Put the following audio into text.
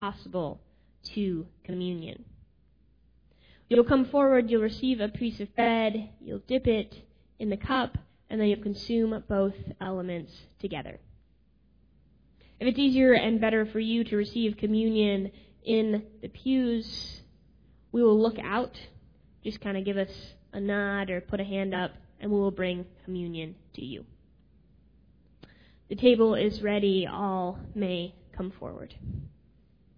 possible to communion. You'll come forward, you'll receive a piece of bread, you'll dip it in the cup, and then you'll consume both elements together. If it's easier and better for you to receive communion in the pews, we will look out. Just kind of give us a nod or put a hand up, and we will bring communion to you. The table is ready. All may come forward.